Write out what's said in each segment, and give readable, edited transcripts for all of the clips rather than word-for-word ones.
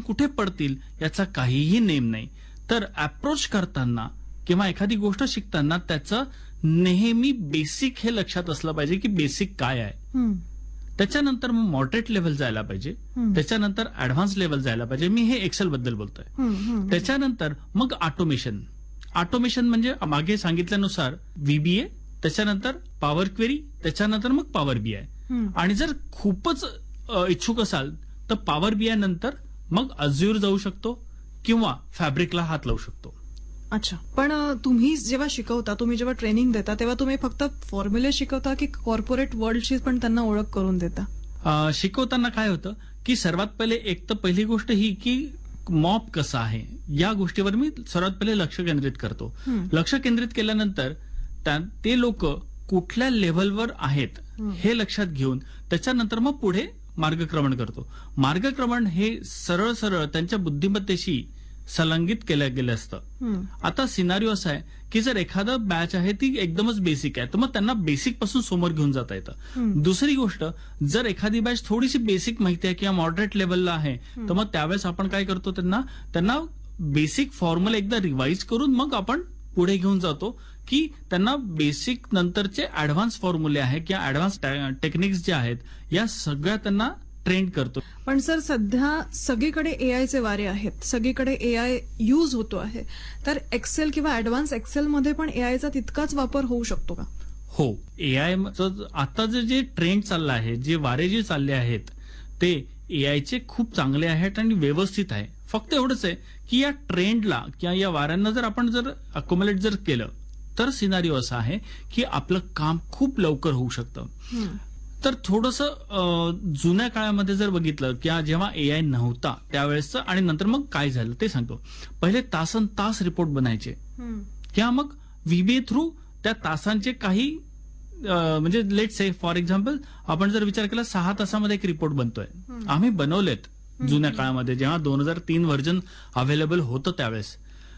कुठे पडतील याचा काहीही नेम नाही. तर अप्रोच करताना किंवा एखादी गोष्ट शिकताना त्याचं नेहमी बेसिक हे लक्षात असलं पाहिजे की बेसिक काय आहे. त्याच्यानंतर मग मॉडरेट लेव्हल जायला पाहिजे, त्याच्यानंतर ऍडव्हान्स लेव्हल जायला पाहिजे. मी हे एक्सेल बद्दल बोलतोय. त्याच्यानंतर मग ऑटोमेशन म्हणजे मागे सांगितल्यानुसार VBA, त्याच्यानंतर पॉवर क्वेरी, त्याच्यानंतर मग पॉवर BI. आणि जर खूपच इच्छुक असाल तर पॉवर BI नंतर मग अझ्युर जाऊ शकतो किंवा फॅब्रिकला हात लावू शकतो. अच्छा, पण तुम्ही जेव्हा शिकवता, तुम्ही जेव्हा ट्रेनिंग देता, तेव्हा तुम्ही फक्त फॉर्म्युले शिकवता की कॉर्पोरेट वर्ल्डची पण त्यांना ओळख करून देता? शिकवताना काय होतं की सर्वात पहिले एक तर पहिली गोष्ट ही की मॉप कसा आहे या गोष्टीवर मी सर्वात पहिले लक्ष केंद्रित करतो. लक्ष केंद्रित केल्यानंतर ते लोक कुठल्या लेव्हलवर आहेत हे लक्षात घेऊन त्याच्यानंतर मग पुढे मार्गक्रमण करतो. मार्गक्रमण हे सरळ सरळ त्यांच्या बुद्धिमत्तेशी संलग्नित केलं गेलं असतं. आता सिनारिओ असा आहे की जर एखादं बॅच आहे ती एकदमच बेसिक आहे तर मग त्यांना बेसिक पासून समोर घेऊन जाता येतं. दुसरी गोष्ट, जर एखादी बॅच थोडीशी बेसिक माहिती आहे किंवा मॉडरेट लेवलला आहे तर मग त्यावेळेस आपण काय करतो, त्यांना बेसिक फॉर्म्युला एकदा रिवाइज करून मग आपण पुढे घेऊन जातो की त्यांना बेसिक नंतरचे ऍडव्हान्स फॉर्म्युले आहे किंवा ऍडव्हान्स टेक्निक्स जे आहेत या सगळ्या त्यांना ट्रेन करतो. पण सर, सध्या सगळीकडे एआयचे वारे आहेत, सगळीकडे एआय यूज होतो आहे, तर एक्सेल किंवा ऍडव्हान्स एक्सेल मध्ये पण एआयचा तितकाच वापर होऊ शकतो का? हो, एआय आता जे ट्रेंड चालला आहे, जे वारे जे चालले आहेत ते एआयचे खूप चांगले आहेत आणि व्यवस्थित आहे. फक्त एवढंच आहे की या ट्रेंडला किंवा या वाऱ्यांना जर आपण अकोमोडेट जर केलं तर सिनारिओ असा आहे की आपलं काम खूप लवकर होऊ शकतं. तर थोडंसं जुन्या काळामध्ये जर बघितलं किंवा जेव्हा एआय नव्हता त्यावेळेसचं आणि नंतर मग काय झालं ते सांगतो. पहिले तासन तास रिपोर्ट बनायचे किंवा मग VBA थ्रू त्या तासांचे काही म्हणजे लेट से फॉर एक्झाम्पल आपण जर विचार केला 6 तासामध्ये एक रिपोर्ट बनतोय. आम्ही बनवलेत जुन्या काळामध्ये जेव्हा 2003 व्हर्जन अवेलेबल होतं त्यावेळेस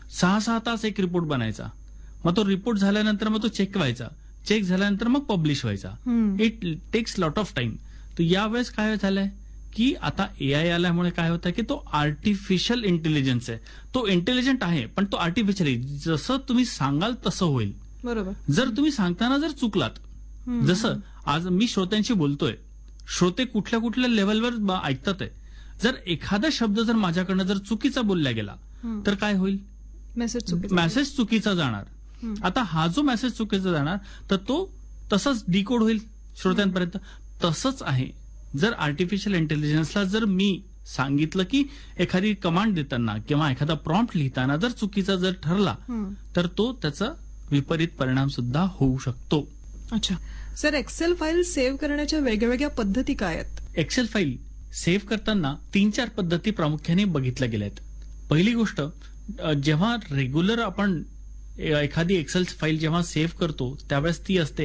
6 तास एक रिपोर्ट बनायचा. मग तो रिपोर्ट झाल्यानंतर मग तो चेक व्हायचा, चेक झाल्यानंतर मग पब्लिश व्हायचा. It text lot of time. तर यावेळेस काय झालंय की आता एआय आल्यामुळे काय होतं की तो आर्टिफिशियल इंटेलिजन्स आहे. तो इंटेलिजंट आहे पण तो आर्टिफिशियल आहे. जसं तुम्ही सांगाल तसं होईल. बरोबर. जर तुम्ही सांगताना जर चुकलात, जसं आज मी श्रोत्यांशी बोलतोय, श्रोते कुठल्या कुठल्या लेव्हलवर ऐकतात आहे, जर एखादा शब्द जर माझ्याकडनं जर चुकीचा बोलला गेला तर काय होईल? मेसेज चुकीचा जाणार. आता हा जो मेसेज चुकीचा जाणार तर तो तसंच डिकोड होईल श्रोत्यांपर्यंत. तसंच आहे जर आर्टिफिशियल इंटेलिजन्सला जर मी सांगितलं की एखादी कमांड देताना किंवा एखादा प्रॉम्प्ट लिहिताना जर चुकीचा जर ठरला तर तो त्याचा विपरीत परिणाम सुद्धा होऊ शकतो. अच्छा सर, एक्सेल फाईल सेव्ह करण्याच्या वेगवेगळ्या पद्धती काय आहेत? एक्सेल फाईल सेव्ह करताना 3-4 पद्धती प्रामुख्याने बघितल्या गेल्या आहेत. पहिली गोष्ट, जेव्हा रेग्युलर आपण एखादी एक्सेल फाईल जेव्हा सेव्ह करतो त्यावेळेस ती असते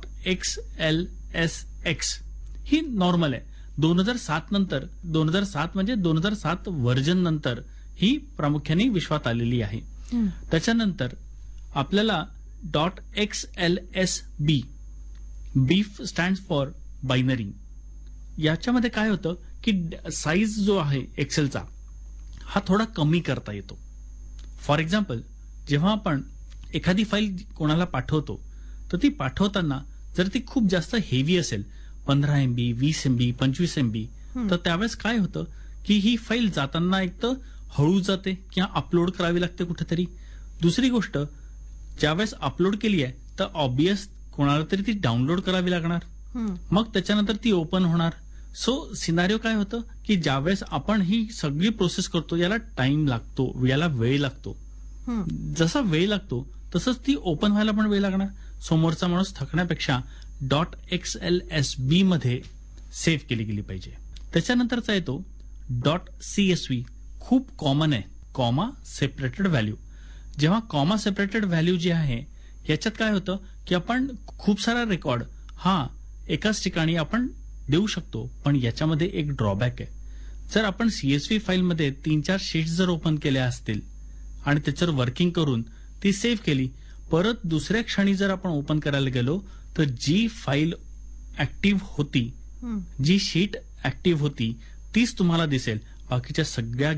.xlsx. ही नॉर्मल आहे. 2007 नंतर, 2007 म्हणजे 2007 व्हर्जन नंतर ही प्रामुख्याने विश्वात आलेली आहे. त्याच्यानंतर आपल्याला .xlsb, B stand for binary. याच्यामध्ये काय होतं की साईज जो आहे एक्सेलचा हा थोडा कमी करता येतो. फॉर एक्झाम्पल, जेव्हा आपण एखादी फाईल कोणाला पाठवतो तर ती पाठवताना जर ती खूप जास्त हेवी असेल, 15 MB, 20 MB, 25 MB, तर त्यावेळेस काय होतं की ही फाईल जाताना एक तर हळू जाते किंवा अपलोड करावी लागते कुठेतरी. दुसरी गोष्ट, ज्यावेळेस अपलोड केली आहे तर ऑब्वियस कोणाला तरी ती डाउनलोड करावी लागणार, मग त्याच्यानंतर ती ओपन होणार. सो सिनारिओ काय होतं की ज्यावेळेस आपण ही सगळी प्रोसेस करतो याला टाइम लागतो, याला वेळ लागतो. जसा वेळ लागतो तसंच ती ओपन व्हायला पण वेळ लागणार. समोरचा माणूस थकण्यापेक्षा .xlsb मध्ये सेव्ह केली गेली पाहिजे. त्याच्यानंतरचा येतो .csv. खूप कॉमन आहे, कॉमा सेपरेटेड व्हॅल्यू. जेव्हा कॉमा सेपरेटेड व्हॅल्यू जी आहे याच्यात काय होतं की आपण खूप सारा रेकॉर्ड हा एकाच ठिकाणी आपण देऊ शकतो. पण याच्यामध्ये एक ड्रॉबॅक आहे. जर आपण CSV फाईलमध्ये 3-4 शीट्स जर ओपन केल्या असतील आणि त्याच्यावर वर्किंग करून ती सेव्ह केली, परत दुसऱ्या क्षणी जर आपण ओपन करायला गेलो तर जी फाईल ऍक्टिव्ह होती, जी शीट ऍक्टिव्ह होती तीच तुम्हाला दिसेल. बाकीच्या सगळ्या